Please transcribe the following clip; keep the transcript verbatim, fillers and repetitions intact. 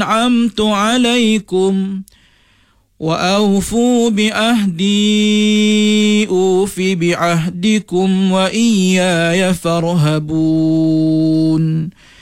أنعمت عليكم وأوفوا بعهدي أوف بعهدكم وإياي فارهبون